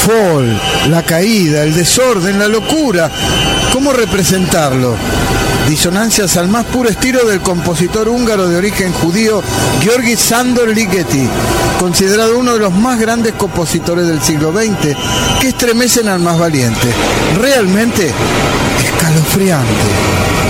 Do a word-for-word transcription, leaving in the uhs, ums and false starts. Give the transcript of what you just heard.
fall, la caída, el desorden, la locura. ¿Cómo representarlo? Disonancias al más puro estilo del compositor húngaro de origen judío György Sándor Ligeti, considerado uno de los más grandes compositores del siglo veinte, que estremecen al más valiente. Realmente escalofriante.